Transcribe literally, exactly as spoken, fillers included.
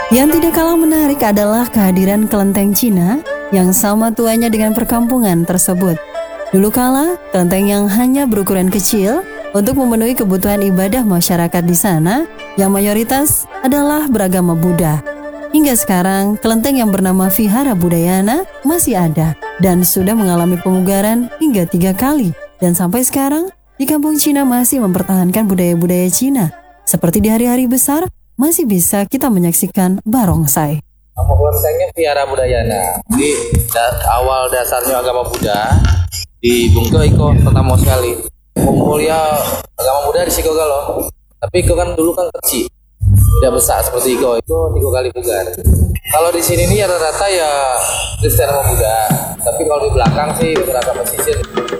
Yang tidak kalah menarik adalah kehadiran kelenteng Cina yang sama tuanya dengan perkampungan tersebut. Dulu kala, kelenteng yang hanya berukuran kecil untuk memenuhi kebutuhan ibadah masyarakat di sana yang mayoritas adalah beragama Buddha. Hingga sekarang, kelenteng yang bernama Vihara Budayana masih ada dan sudah mengalami pemugaran hingga tiga kali. Dan sampai sekarang, di kampung Cina masih mempertahankan budaya-budaya Cina. Seperti di hari-hari besar, masih bisa kita menyaksikan barongsai. Nama kelentengnya Vihara Budayana. Jadi da- awal dasarnya agama Buddha di Bungkil Iko pertama sekali. Mulia agama Buddha di Siko Galo. Tapi Iko kan dulu kan kecil, tidak besar seperti Iko. Iko tiga kali pugar. Kalau di sini nih rata-rata ya Kristen sama Buddha. Tapi kalau di belakang sih beragam pesisir.